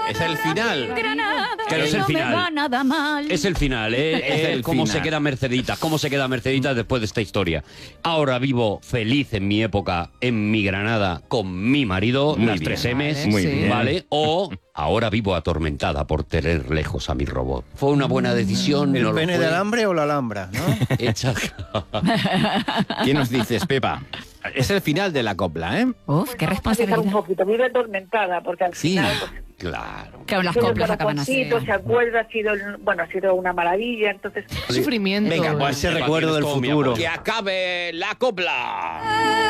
Es el final. Pero es el final. No me va nada mal. Es el final, ¿eh? Es el ¿Cómo final. se queda Mercedita? ¿Cómo se queda Mercedita después de esta historia? Ahora vivo feliz en mi época, en mi Granada, con mi marido, Muy las bien. 3 M's, Vale, Muy sí. bien. ¿vale? O ahora vivo atormentada por tener lejos a mi robot. ¿Fue una buena decisión? ¿El ¿No lo pene fue? de alambre o la alhambra, no? Hecha... ¿Qué nos dices, Pepa? Es el final de la copla, ¿eh? Uf, qué Un responsabilidad. poquito, vive atormentada, porque al Sí. final... pues, Claro. Que las tiene el coplas acaban así. corazoncito, se acuerda, ha sido una maravilla, entonces... Sufrimiento. Venga, pues ese Pepa, recuerdo tienes del todo mi futuro. amor. ¡Que acabe la copla!